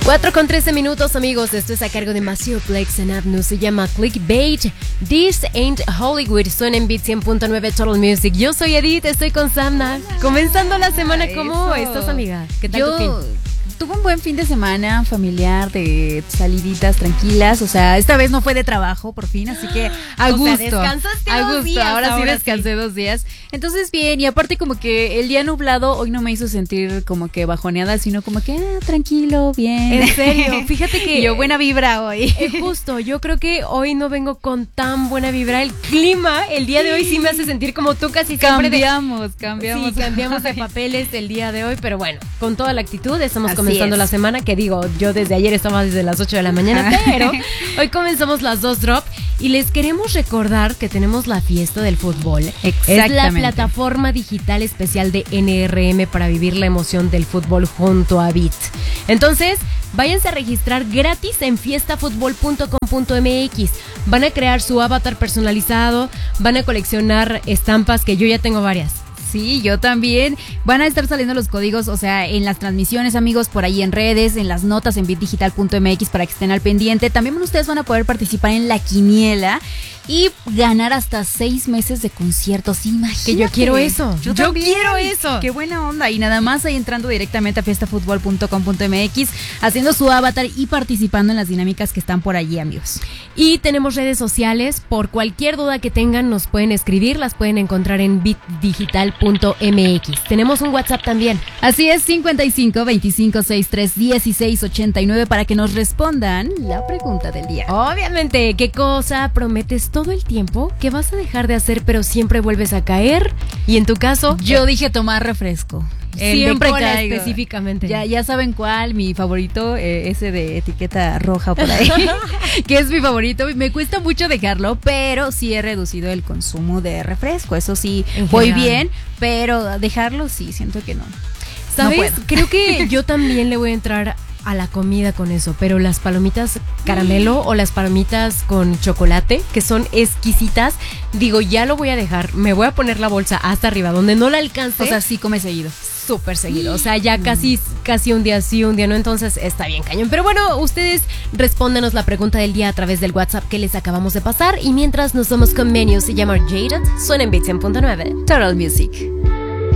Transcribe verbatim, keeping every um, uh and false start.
cuatro con trece minutos, amigos. Esto es a cargo de Maceo Plex and Abnu. Se llama Clickbait. This Ain't Hollywood. Suena en Beat cien punto nueve Total Music. Yo soy Edith, estoy con Samna. Comenzando la semana, ¿cómo Eso. estás, amiga? ¿Qué tal Yo tu fin? tuve un buen fin de semana familiar, de saliditas tranquilas. O sea, esta vez no fue de trabajo, por fin, así que a O sea, gusto. descansaste a dos gusto. días, ahora, sí ahora descansé sí. dos días. Entonces, bien, y aparte como que el día nublado hoy no me hizo sentir como que bajoneada, sino como que ah, tranquilo, bien. En serio, fíjate que Y yo buena vibra hoy. Eh, justo, yo creo que hoy no vengo con tan buena vibra. El clima, el día de hoy sí me hace sentir como tú casi siempre. de- Cambiamos, cambiamos. Sí, cambiamos de papeles el día de hoy, pero bueno, con toda la actitud estamos Así comenzando es. la semana, que digo, yo desde ayer estaba desde las ocho de la mañana, pero hoy comenzamos las dos drop y les queremos recordar que tenemos la fiesta del fútbol. Es la Exactamente. plataforma digital especial de N R M para vivir la emoción del fútbol junto a Beat. Entonces, váyanse a registrar gratis en fiesta futbol punto com punto m x. Van a crear su avatar personalizado, van a coleccionar estampas, que yo ya tengo varias. Sí, yo también. Van a estar saliendo los códigos, o sea, en las transmisiones, amigos, por ahí en redes, en las notas en bit digital punto m x para que estén al pendiente. También ustedes van a poder participar en la quiniela y ganar hasta seis meses de conciertos. Imagínate. Que yo quiero eso. Yo, Yo también. quiero eso. Qué buena onda. Y nada más ahí entrando directamente a fiesta futbol punto com punto m x, haciendo su avatar y participando en las dinámicas que están por allí, amigos. Y tenemos redes sociales. Por cualquier duda que tengan, nos pueden escribir. Las pueden encontrar en bit digital punto m x. Tenemos un WhatsApp también. Así es, cincuenta y cinco, veinticinco, sesenta y tres, dieciséis, ochenta y nueve para que nos respondan la pregunta del día. Obviamente, ¿qué cosa prometes todo el tiempo que vas a dejar de hacer, pero siempre vuelves a caer? Y en tu caso, Yo dije tomar refresco. El Siempre de cola caigo. específicamente. Ya, ya saben cuál, mi favorito, eh, ese de etiqueta roja por ahí, que es mi favorito. Me cuesta mucho dejarlo, pero sí he reducido el consumo de refresco. Eso sí, En voy general. bien, pero dejarlo sí, siento que no. ¿sabes? No puedo. Creo que yo también le voy a entrar a la comida con eso, pero las palomitas caramelo o las palomitas con chocolate, que son exquisitas, digo, ya lo voy a dejar, me voy a poner la bolsa hasta arriba, donde no la alcance. O sea, sí come seguido. súper seguido, o sea, ya casi, casi un día sí, un día no, entonces está bien cañón. Pero bueno, ustedes respóndanos la pregunta del día a través del WhatsApp que les acabamos de pasar, y mientras nos vamos con Menú, se llama Jaded, suena en Beat cien punto nueve Total Music.